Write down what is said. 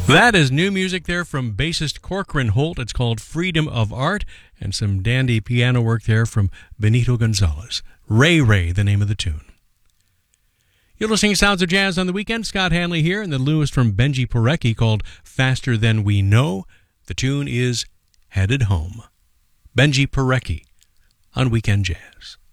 That is new music there from bassist Corcoran Holt. It's called Freedom of Art, and some dandy piano work there from Benito Gonzalez. Ray Ray, the name of the tune. You're listening to Sounds of Jazz on the Weekend. Scott Hanley here, and the Lewis from Benji Parecki called Faster Than We Know. The tune is Headed Home. Benji Parecki on Weekend Jazz.